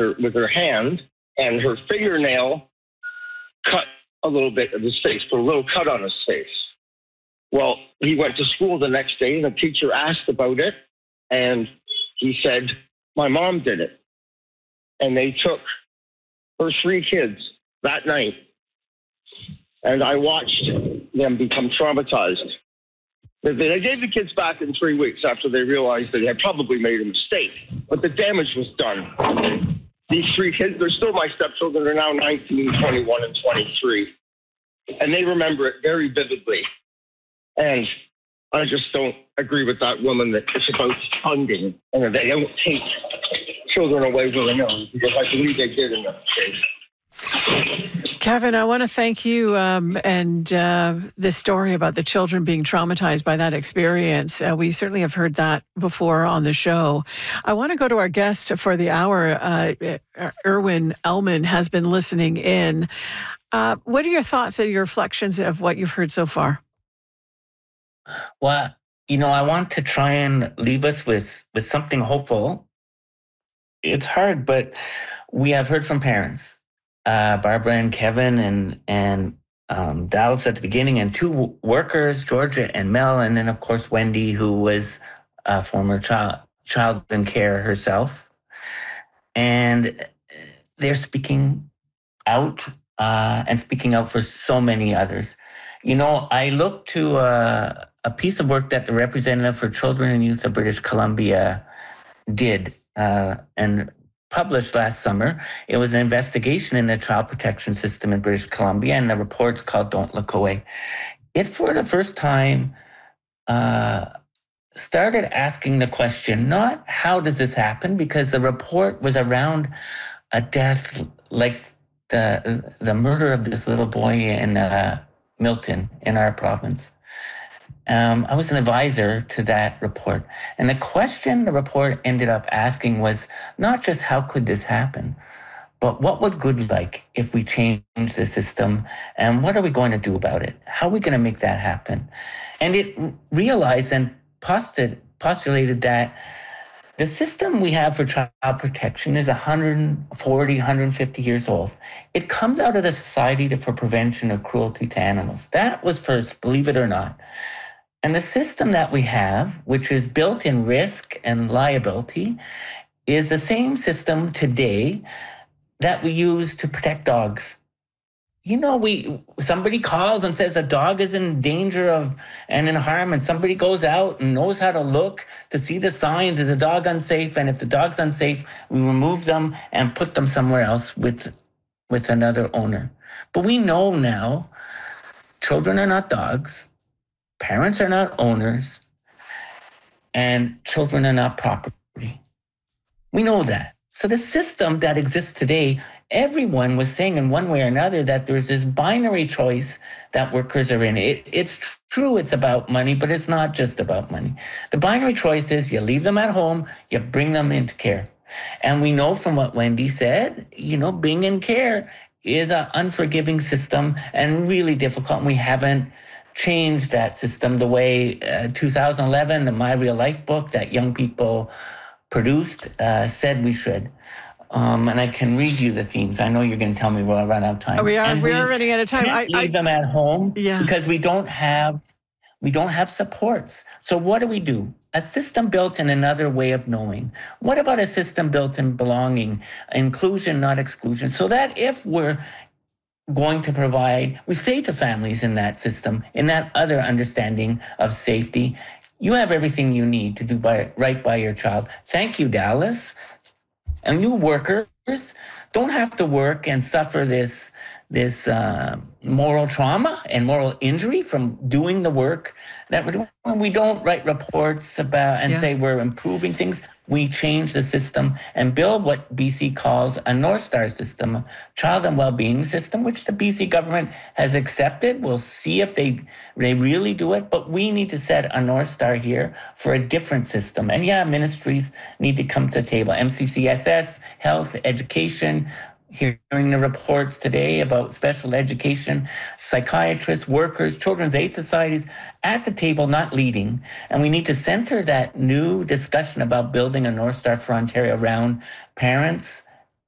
her hand, and her fingernail cut a little bit of his face, put a little cut on his face. Well, he went to school the next day, and the teacher asked about it, and he said, my mom did it. And they took her 3 kids that night, and I watched them become traumatized. They gave the kids back in 3 weeks after they realized they had probably made a mistake, but the damage was done. These 3 kids, they're still my stepchildren. They're now 19, 21, and 23. And they remember it very vividly. And I just don't agree with that woman that it's about funding and that they don't take children away willy-nilly, because I believe they did in that case. Kevin, I want to thank you and this story about the children being traumatized by that experience. We certainly have heard that before on the show. I want to go to our guest for the hour. Irwin Elman has been listening in. What are your thoughts and your reflections of what you've heard so far? Well, I want to try and leave us with something hopeful. It's hard, but we have heard from parents. Barbara and Kevin and Dallas at the beginning, and 2 workers, Georgia and Mel, and then, of course, Wendy, who was a former child in care herself. And they're speaking out and speaking out for so many others. I look to a piece of work that the representative for children and youth of British Columbia did and published last summer. It was an investigation in the child protection system in British Columbia, and the report's called Don't Look Away. It, for the first time, started asking the question, not how does this happen, because the report was around a death like the murder of this little boy in Milton in our province. I was an advisor to that report. And the question the report ended up asking was not just how could this happen, but what would good like if we change the system, and what are we going to do about it? How are we going to make that happen? And it realized and postulated that the system we have for child protection is 140, 150 years old. It comes out of the Society for Prevention of Cruelty to Animals. That was first, believe it or not. And the system that we have, which is built in risk and liability, is the same system today that we use to protect dogs. Somebody calls and says a dog is in danger of and in harm, and somebody goes out and knows how to look to see the signs. Is the dog unsafe? And if the dog's unsafe, we remove them and put them somewhere else with another owner. But we know now, children are not dogs. Parents are not owners, and children are not property. We know that. So the system that exists today, everyone was saying in one way or another that there's this binary choice that workers are in. It's true it's about money, but it's not just about money. The binary choice is you leave them at home, you bring them into care. And we know from what Wendy said, being in care is an unforgiving system and really difficult. And we haven't changed that system the way 2011, the My Real Life book that young people produced said we should. And I can read you the themes. I know you're going to tell me we'll run out of time. We are running out of time. Can't leave them at home because we don't have supports. So what do? A system built in another way of knowing. What about a system built in belonging, inclusion, not exclusion? So that if we're going to provide, we say to families in that system, in that other understanding of safety, you have everything you need to do right by your child. Thank you, Dallas. And you workers don't have to work and suffer this moral trauma and moral injury from doing the work that we're doing. When we don't write reports about and say we're improving things, we change the system and build what BC calls a North Star system, child and well-being system, which the BC government has accepted. We'll see if they really do it, but we need to set a North Star here for a different system. And ministries need to come to the table. MCCSS, health, education, hearing the reports today about special education, psychiatrists, workers, children's aid societies at the table, not leading. And we need to center that new discussion about building a North Star for Ontario around parents,